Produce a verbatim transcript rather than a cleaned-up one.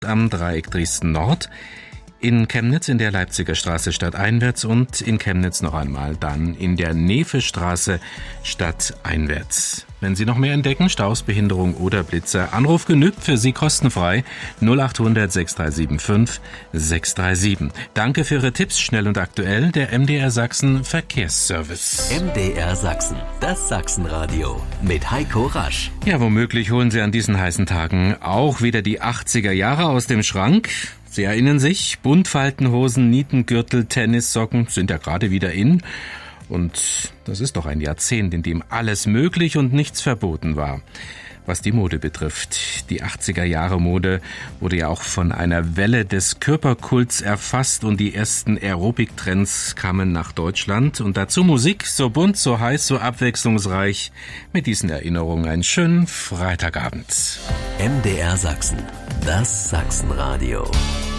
am Dreieck Dresden Nord, in Chemnitz in der Leipziger Straße stadteinwärts und in Chemnitz noch einmal dann in der Nevestraße stadteinwärts. Wenn Sie noch mehr entdecken, Staus, Behinderung oder Blitzer, Anruf genügt für Sie kostenfrei null acht hundert sechs drei sieben fünf sechs drei sieben. Danke für Ihre Tipps, schnell und aktuell, der M D R Sachsen Verkehrsservice. M D R Sachsen, das Sachsenradio mit Heiko Rasch. Ja, womöglich holen Sie an diesen heißen Tagen auch wieder die achtziger Jahre aus dem Schrank. Sie erinnern sich, Buntfaltenhosen, Nietengürtel, Tennissocken sind ja gerade wieder in. Und das ist doch ein Jahrzehnt, in dem alles möglich und nichts verboten war. Was die Mode betrifft. Die achtziger Jahre Mode wurde ja auch von einer Welle des Körperkults erfasst und die ersten Aerobic-Trends kamen nach Deutschland. Und dazu Musik, so bunt, so heiß, so abwechslungsreich. Mit diesen Erinnerungen einen schönen Freitagabend. M D R Sachsen, das Sachsenradio.